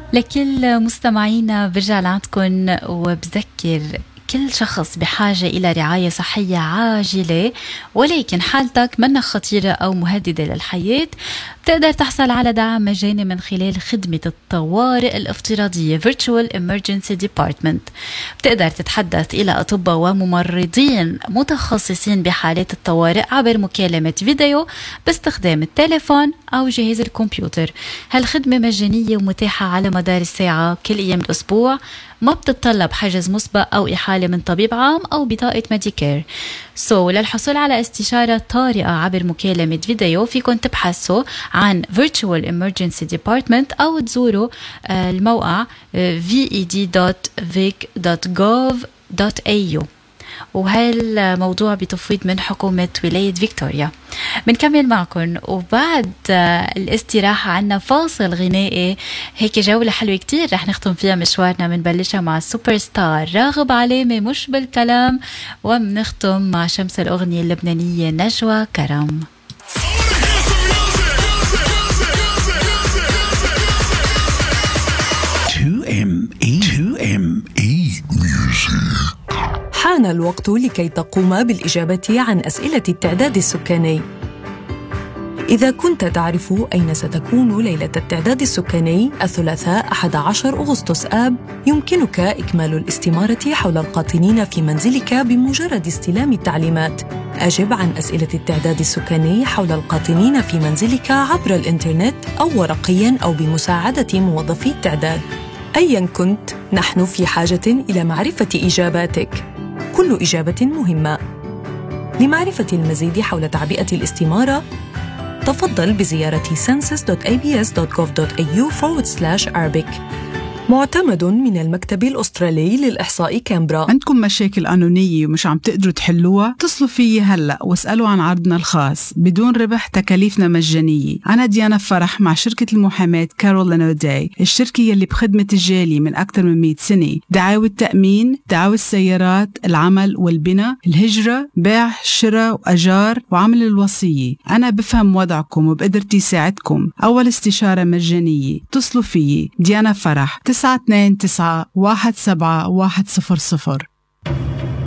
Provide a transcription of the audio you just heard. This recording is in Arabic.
لكل مستمعينا برجع لعندكم وبذكر كل شخص بحاجة إلى رعاية صحية عاجلة ولكن حالتك منها خطيرة أو مهددة للحياة، بتقدر تحصل على دعم مجاني من خلال خدمة الطوارئ الافتراضية Virtual Emergency Department. بتقدر تتحدث إلى أطباء وممرضين متخصصين بحالات الطوارئ عبر مكالمة فيديو باستخدام التليفون أو جهاز الكمبيوتر. هالخدمة مجانية ومتاحة على مدار الساعة كل أيام الأسبوع، ما بتتطلب حجز مسبق أو إحالة من طبيب عام أو بطاقة ميديكير. للحصول على استشارة طارئة عبر مكالمة فيديو فيكن تبحثوا عن Virtual Emergency Department أو تزوروا الموقع ved.vic.gov.au. وهالموضوع بتفويض من حكومة ولاية فيكتوريا. بنكمل معكم وبعد الاستراحة عنا فاصل غنائي، هيك جولة حلوة كتير رح نختم فيها مشوارنا. منبلشها مع السوبر ستار راغب علامة مش بالكلام، ومنختم مع شمس الأغنية اللبنانية نجوى كرم. حان الوقت لكي تقوم بالإجابة عن أسئلة التعداد السكاني. إذا كنت تعرف أين ستكون ليلة التعداد السكاني الثلاثاء 11 أغسطس آب، يمكنك إكمال الاستمارة حول القاطنين في منزلك بمجرد استلام التعليمات. أجب عن أسئلة التعداد السكاني حول القاطنين في منزلك عبر الإنترنت أو ورقياً أو بمساعدة موظفي التعداد. أياً كنت، نحن في حاجة إلى معرفة إجاباتك. كل إجابة مهمة. لمعرفة المزيد حول تعبئة الاستمارة، تفضل بزيارة census.abs.gov.au/Arabic. معتمد من المكتب الأسترالي للإحصاء كامبرا. عندكم مشاكل قانونية ومش عم تقدروا تحلوها؟ اتصلوا فيي هلأ واسألوا عن عرضنا الخاص بدون ربح، تكاليفنا مجانية. أنا ديانا فرح مع شركة المحاماة كارولين أوداي، الشركة يلي بخدمة الجالية من أكثر من 100 سنة. دعاوى التأمين، دعاوى السيارات، العمل والبناء، الهجرة، بيع، شراء وأجار، وعمل الوصية. أنا بفهم وضعكم وبقدرتي ساعدكم. أول استشارة مجانية. اتصلوا فيي ديانا فرح 929-17100.